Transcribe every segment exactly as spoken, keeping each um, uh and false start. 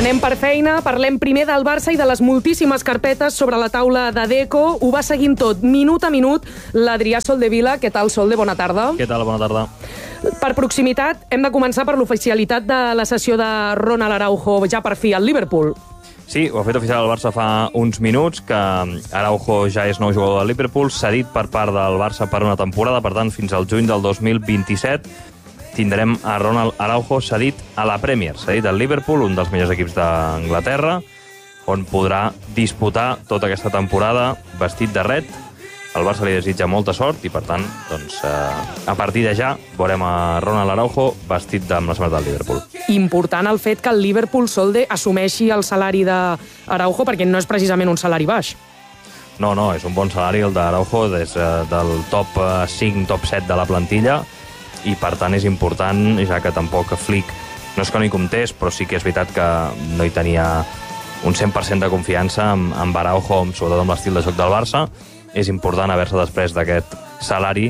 Anem per feina, parlem primer del Barça i de les moltíssimes carpetes sobre la taula de Deco. Ho va seguint tot, minut a minut, l'Adrià Soldevila. Què tal, Solde? Bona tarda. Què tal? Bona tarda. Per proximitat, hem de començar per l'oficialitat de la sessió de Ronald Araujo, ja per fi, al Liverpool. Sí, ho ha fet oficial el Barça fa uns minuts, que Araujo ja és nou jugador del Liverpool, cedit per part del Barça per una temporada, per tant, fins al juny del dos mil vint-i-set tindrem a Ronald Araujo cedit a la Premier, cedit al Liverpool, un dels millors equips d'Anglaterra, on podrà disputar tota aquesta temporada vestit de red. El Barça li desitja molta sort i, per tant, doncs, eh, a partir de ja veurem a Ronald Araujo vestit amb la samarreta del Liverpool. Important el fet que el Liverpool, Solde, assumeixi el salari d'Araujo, perquè no és precisament un salari baix. No, no, és un bon salari el d'Araujo, des del top cinc, top set de la plantilla, i per tant és important, ja que tampoc Flick no és que no hi comptés, però sí que és veritat que no hi tenia un cent per cent de confiança amb, amb Araujo, sobretot amb l'estil de joc del Barça. És important haver-se després d'aquest salari,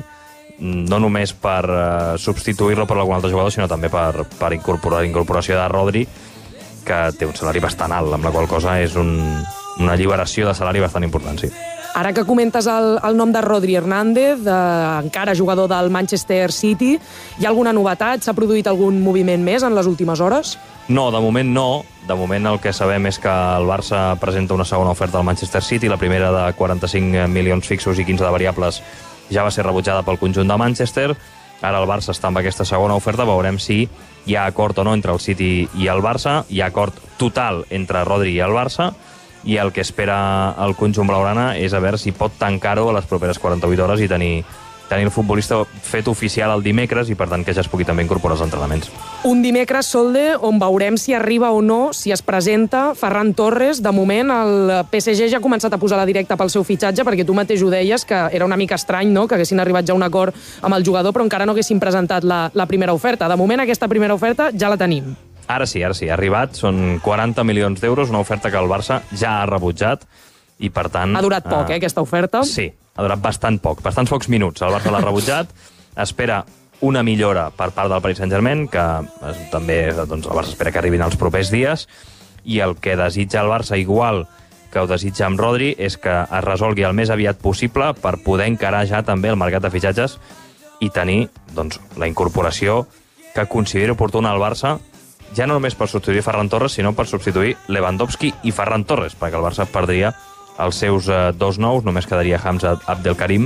no només per uh, substituir-lo per algun altre jugador, sinó també per, per incorporar incorporació de Rodri, que té un salari bastant alt, amb la qual cosa és un, una alliberació de salari bastant important, sí. Ara que comentes el, el nom de Rodri Hernández, de, encara jugador del Manchester City, hi ha alguna novetat? S'ha produït algun moviment més en les últimes hores? No, de moment no. De moment el que sabem és que el Barça presenta una segona oferta al Manchester City, la primera de quaranta-cinc milions fixos i quinze de variables ja va ser rebutjada pel conjunt de Manchester. Ara el Barça està amb aquesta segona oferta, veurem si hi ha acord o no entre el City i el Barça. Hi ha acord total entre Rodri i el Barça, i el que espera el conjunt blaugrana és a veure si pot tancar-ho a les properes quaranta-vuit hores i tenir, tenir el futbolista fet oficial el dimecres i, per tant, que ja es pugui també incorporar als entrenaments. Un dimecres, Solde, on veurem si arriba o no, si es presenta Ferran Torres. De moment, el P S G ja ha començat a posar la directa pel seu fitxatge, perquè tu mateix ho deies, que era una mica estrany, no?, que haguessin arribat ja a un acord amb el jugador, però encara no haguessin presentat la, la primera oferta. De moment, aquesta primera oferta ja la tenim. Ara sí, ara sí, ha arribat. Són quaranta milions d'euros, una oferta que el Barça ja ha rebutjat, i per tant... Ha durat poc, eh, aquesta oferta? Sí, ha durat bastant poc, bastants pocs minuts. El Barça l'ha rebutjat, espera una millora per part del Paris Saint-Germain, que també doncs, el Barça espera que arribin els propers dies, i el que desitja el Barça, igual que ho desitja amb Rodri, és que es resolgui el més aviat possible per poder encarar ja també el mercat de fitxatges i tenir doncs, la incorporació que consideri oportuna al Barça, ja no només per substituir Ferran Torres, sinó per substituir Lewandowski i Ferran Torres, perquè el Barça perdria els seus eh, dos nous, només quedaria Hamza Abdelkarim,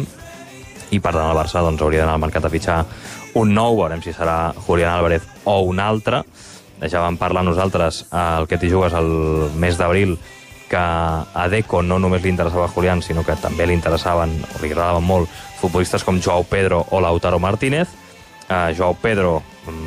i per tant el Barça doncs, hauria d'anar al mercat a fitxar un nou, veurem si serà Julián Álvarez o un altre. Ja vam parlar nosaltres al que t'hi jugues el mes d'abril, que a Deco no només li interessava Julián, sinó que també li interessaven, o li agradaven molt, futbolistes com Joao Pedro o Lautaro Martínez. Uh, Joao Pedro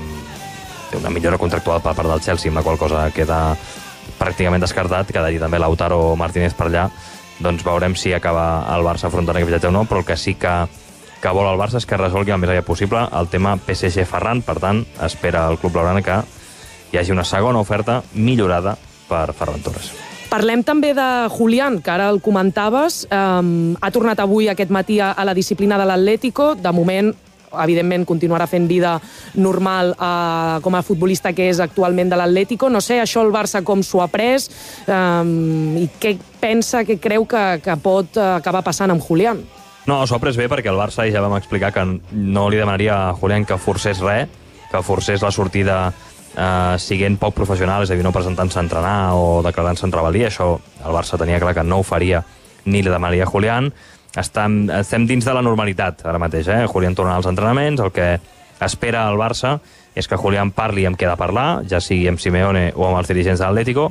té una millora contractual per part del Chelsea, amb la qual cosa queda pràcticament descartat, quedaria també Lautaro Martínez per allà. Doncs veurem si acaba el Barça afrontant aquest fitxatge o no, però el que sí que, que vol el Barça és que resolgui el més aviat possible el tema P S G Ferran. Per tant, espera el club blaugrana que hi hagi una segona oferta millorada per Ferran Torres. Parlem també de Julián, que ara el comentaves. Um, ha tornat avui aquest matí a, a la disciplina de l'Atlético. De moment, evidentment, continuarà fent vida normal eh, com a futbolista que és actualment de l'Atlético. No sé, això el Barça com s'ho ha pres um, i què pensa, què creu que, que pot acabar passant amb Julián? No, s'ho ha pres bé perquè el Barça ja vam explicar que no li demanaria a Julián que forcés res, que forcés la sortida eh, siguent poc professional, és a dir, no presentant-se a entrenar o declarant-se en rebel·lia. Això el Barça tenia clar que no ho faria ni li demanaria a Julián. Estem, estem dins de la normalitat ara mateix, eh? Julián torna als entrenaments, el que espera el Barça és que Julián parli amb qui ha de parlar, ja sigui amb Simeone o amb els dirigents de l'Atlético,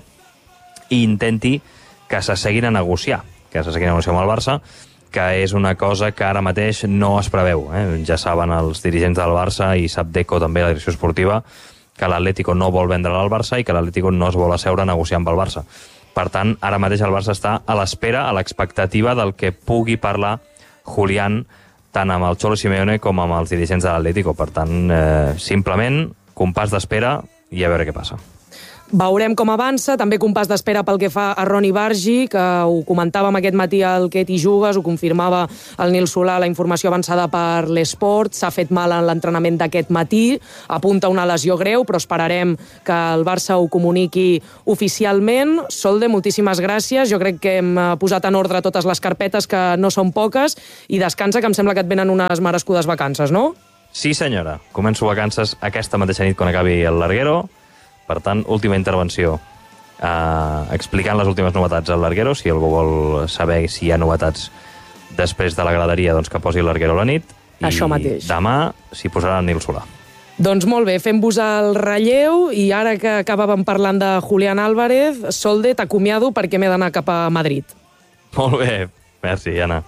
i intenti que s'asseguin a negociar, que s'asseguin a negociar amb el Barça, que és una cosa que ara mateix no es preveu. Eh? Ja saben els dirigents del Barça i sap Deco també, la direcció esportiva, que l'Atlético no vol vendre al Barça i que l'Atlético no es vol asseure a negociar amb el Barça. Per tant, ara mateix el Barça està a l'espera, a l'expectativa del que pugui parlar Julián tant amb el Cholo Simeone com amb els dirigents de l'Atlético. Per tant, eh, simplement, compàs d'espera i a veure què passa. Veurem com avança, també compàs d'espera pel que fa a Ronny Bargi, que ho comentàvem aquest matí al Que t'hi jugues, ho confirmava el Nil Solà, la informació avançada per l'Esport, s'ha fet mal en l'entrenament d'aquest matí, apunta una lesió greu, però esperarem que el Barça ho comuniqui oficialment. Solde, moltíssimes gràcies, jo crec que hem posat en ordre totes les carpetes, que no són poques, i descansa, que em sembla que et venen unes merescudes vacances, no? Sí, senyora. Començo vacances aquesta mateixa nit quan acabi el Larguero. Per tant, última intervenció eh, explicant les últimes novetats al Larguero. Si algú vol saber si hi ha novetats després de la graderia, doncs que posi el Larguero a la nit. Això mateix. I demà s'hi posarà el Nil Solà. Doncs molt bé, fem-vos el relleu, i ara que acabàvem parlant de Julián Álvarez, Solde, t'acomiado perquè m'he d'anar cap a Madrid. Molt bé, merci, Anna.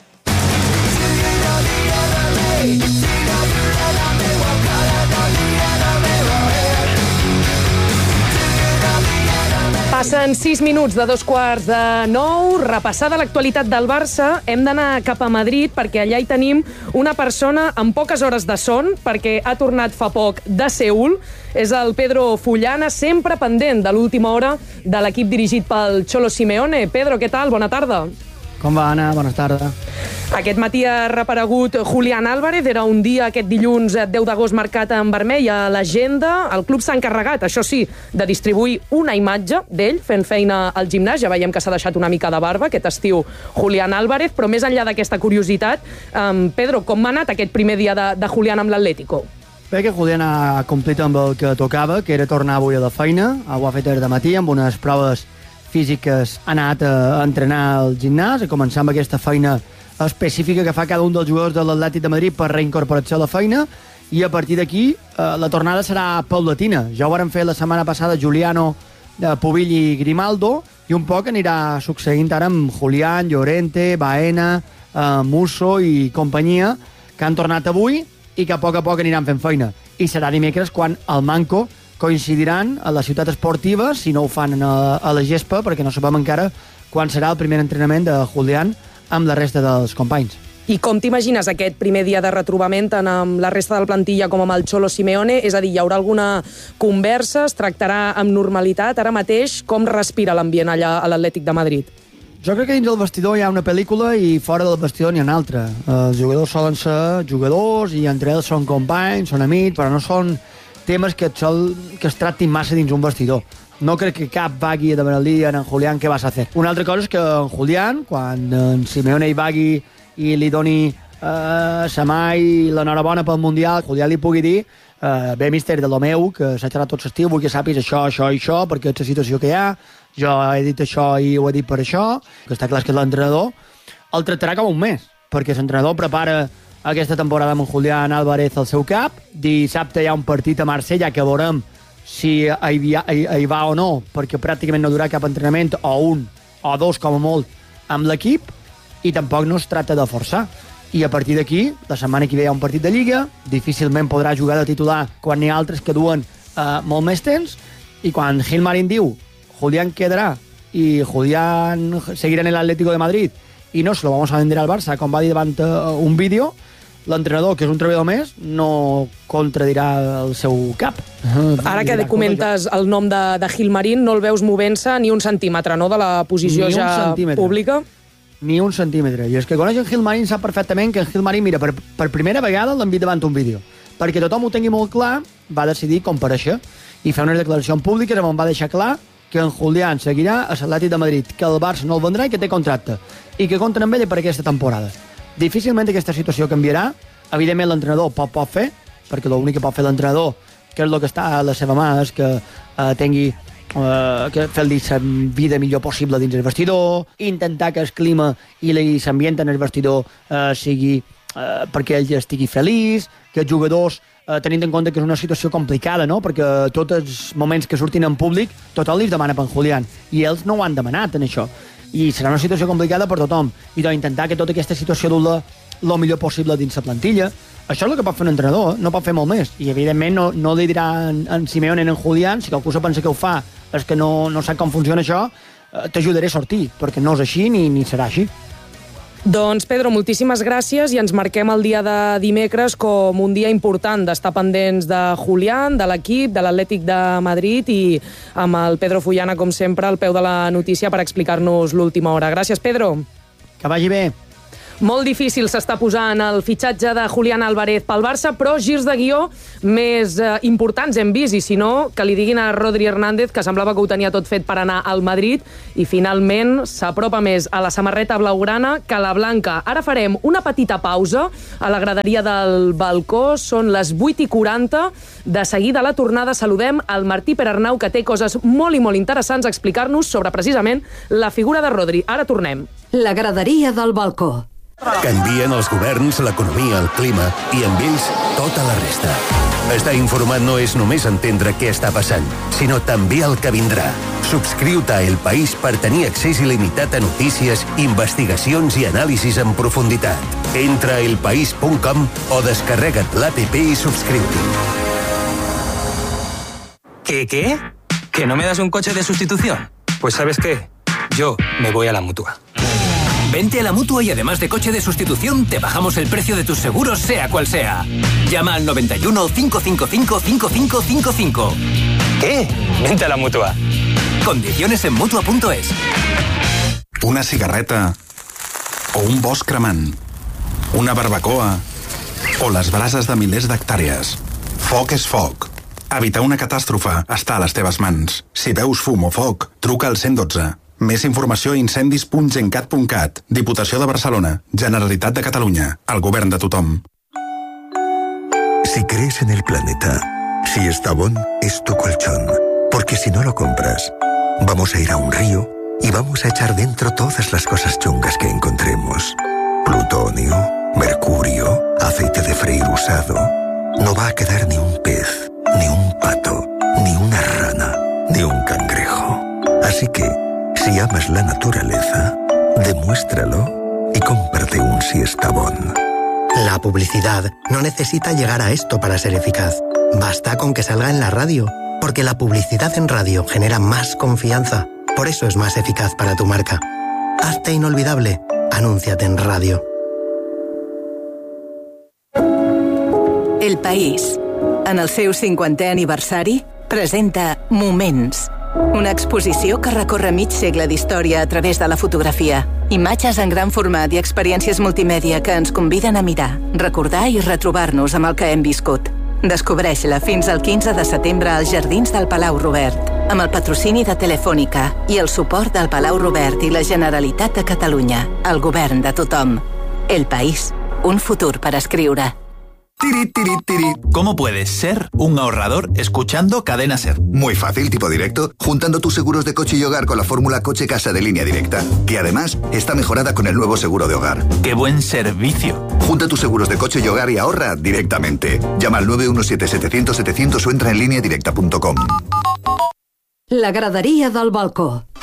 Passen sis minuts de dos quarts de nou. Repassada l'actualitat del Barça, hem d'anar cap a Madrid perquè allà hi tenim una persona amb poques hores de son, perquè ha tornat fa poc de Seül. És el Pedro Fullana, sempre pendent de l'última hora de l'equip dirigit pel Cholo Simeone. Pedro, què tal? Bona tarda. Com va, Anna? Bona tarda. Aquest matí ha reaparegut Julián Álvarez. Era un dia, aquest dilluns deu d'agost, marcat en vermell a l'agenda. El club s'ha encarregat, això sí, de distribuir una imatge d'ell fent feina al gimnàs. Ja veiem que s'ha deixat una mica de barba aquest estiu Julián Álvarez, però més enllà d'aquesta curiositat, um, Pedro, com ha anat aquest primer dia de, de Julián amb l'Atlético? Bé, que Julián ha complit amb el que tocava, que era tornar avui a la feina. Ho ha fet des de matí amb unes proves físiques, ha anat a entrenar al gimnàs, a començar amb aquesta feina específica que fa cada un dels jugadors de l'Atlètic de Madrid per reincorporar-se a la feina, i a partir d'aquí eh, la tornada serà paulatina. Ja ho vàrem fer la setmana passada Giuliano, eh, Pubill i Grimaldo, i un poc anirà succeint ara amb Julián, Llorente, Baena, eh, Musso i companyia, que han tornat avui i que a poc a poc aniran fent feina. I serà dimecres quan el Manco coincidiran a la ciutat esportiva, si no ho fan a, a la gespa, perquè no sabem encara quan serà el primer entrenament de Julián amb la resta dels companys. I com t'imagines aquest primer dia de retrobament tant amb la resta del plantilla com amb el Cholo Simeone? És a dir, hi haurà alguna conversa? Es tractarà amb normalitat? Ara mateix, com respira l'ambient allà a l'Atlètic de Madrid? Jo crec que dins del vestidor hi ha una pel·lícula i fora del vestidor n'hi ha una altra. Els jugadors solen ser jugadors i entre ells són companys, són amics, però no són temes que, et sol, que es tractin massa dins un vestidor. No crec que cap vagui a demanar-li a en Julián què vas a fer. Una altra cosa és que en Julián, quan en Simeone hi vagui i li doni eh, sa mà i l'enhorabona pel Mundial, Julián li pugui dir eh, bé, míster, de lo meu, que s'ha xerrat tot l'estiu, vull que sàpis això, això i això, perquè és la situació que hi ha, jo he dit això i ho he dit per això, que està clar que l'entrenador el tractarà com un mes, perquè l'entrenador prepara aquesta temporada amb Julián Álvarez al seu cap. Dissabte hi ha un partit a Marsella que veurem si hi, hi, hi va o no, perquè pràcticament no durà cap entrenament, o un o dos com a molt amb l'equip, i tampoc no es tracta de forçar. I a partir d'aquí, la setmana que ve hi ha un partit de Lliga, difícilment podrà jugar de titular quan n'hi ha altres que duen eh, molt més temps, i quan Gilmarín diu Julián quedarà i Julián seguirà en l'Atlético de Madrid i no se lo vamos a vender al Barça, com va dir davant uh, un vídeo, l'entrenador, que és un treballador més, no contradirà el seu cap. Ara que comentes el nom de, de Gilmarín, no el veus movent-se ni un centímetre, no?, de la posició ja pública? Ni un centímetre. I és que coneix en Gilmarín sap perfectament que en Gilmarín, mira, per, per primera vegada l'envia davant un vídeo. Perquè tothom ho tingui molt clar, va decidir comparèixer i fer unes declaracions públiques on va deixar clar que en Julián seguirà a l'Atlètic de Madrid, que el Barça no el vendrà i que té contracte, i que compten amb ell per aquesta temporada. Difícilment aquesta situació canviarà. Evidentment l'entrenador pot, pot fer, perquè l'únic que pot fer l'entrenador, que és el que està a la seva mà, és que eh, tingui eh, que fer-li la vida millor possible dins el vestidor, intentar que el clima i l'ambient en el vestidor eh, sigui eh, perquè ell estigui feliç, que els jugadors, eh, tenint en compte que és una situació complicada, no?, perquè tots els moments que surtin en públic tothom li demana per en Julián, i ells no ho han demanat en això. I serà una situació complicada per tothom, i doncs intentar que tota aquesta situació dura el millor possible dins la plantilla. Això és el que pot fer un entrenador, no pot fer molt més, i evidentment no, no li dirà en, en Simeone en Julián, si qualcú se pensa que ho fa és que no, no sap com funciona això, eh, t'ajudaré a sortir, perquè no és així ni, ni serà així. Doncs, Pedro, moltíssimes gràcies i ens marquem el dia de dimecres com un dia important d'estar pendents de Julián, de l'equip, de l'Atlètic de Madrid i amb el Pedro Fullana, com sempre, al peu de la notícia per explicar-nos l'última hora. Gràcies, Pedro. Que vagi bé. Molt difícil s'està posant el fitxatge de Julián Álvarez pel Barça, però girs de guió més eh, importants hem vist, i si no, que li diguin a Rodri Hernández que semblava que ho tenia tot fet per anar al Madrid i finalment s'apropa més a la samarreta blaugrana que a la blanca. Ara farem una petita pausa a la graderia del balcó, són les vuit i quaranta. De seguida a la tornada saludem el Martí Perarnau, que té coses molt i molt interessants a explicar-nos sobre precisament la figura de Rodri. Ara tornem. La graderia del balcó. Canvien els governs, l'economia, el clima i amb ells tota la resta. Estar informat no és només entendre què està passant, sinó també el que vindrà. Subscriu-te a El País per tenir accés il·limitat a notícies, investigacions i anàlisis en profunditat. Entra a elpaís punt com o descarrega't l'app i subscriu-t'hi. ¿Qué, qué? ¿Que no me das un coche de sustitución? Pues ¿sabes qué? Yo me voy a la Mutua. Vente a la Mutua y además de coche de sustitución, te bajamos el precio de tus seguros, sea cual sea. Llama al noventa y uno, cinco cinco cinco, cinco cinco cinco cinco. ¿Qué? Vente a la Mutua. Condiciones en Mutua punto es. Una cigarreta o un bosc cremant, una barbacoa o les brases de milers d'hectàrees. Foc és foc. Evitar una catàstrofe està a les teves mans. Si veus fum o foc, truca al cent dotze. Més informació a incendis punt gencat punt cat. Diputació de Barcelona. Generalitat de Catalunya. El govern de tothom. Si crees en el planeta, si Estavón es tu colchón. Porque si no lo compras, vamos a ir a un río y vamos a echar dentro todas las cosas chungas que encontremos. Plutonio, mercurio, aceite de freír usado. No va a quedar ni un pez, ni un pato, ni una rana, ni un cangrejo. Así que, si amas la naturaleza, demuéstralo y cómprate un Siestabón. La publicidad no necesita llegar a esto para ser eficaz. Basta con que salga en la radio, porque la publicidad en radio genera más confianza. Por eso es más eficaz para tu marca. Hazte inolvidable. Anúnciate en radio. El País, en el seu cinquantè aniversari, presenta Moments, una exposició que recorre mig segle d'història a través de la fotografia. Imatges en gran format i experiències multimèdia que ens conviden a mirar, recordar i retrobar-nos amb el que hem viscut. Descobreix-la fins al quinze de setembre als Jardins del Palau Robert, amb el patrocini de Telefònica i el suport del Palau Robert i la Generalitat de Catalunya, el govern de tothom. El País, un futur per escriure. Tiri, tiri, tiri. ¿Cómo puedes ser un ahorrador escuchando Cadena SER? Muy fácil, tipo directo, juntando tus seguros de coche y hogar con la fórmula coche-casa de Línea Directa, que además está mejorada con el nuevo seguro de hogar. ¡Qué buen servicio! Junta tus seguros de coche y hogar y ahorra directamente. Llama al nueve uno siete, setecientos, setecientos o entra en línea directa punto com. La graderia del balcó.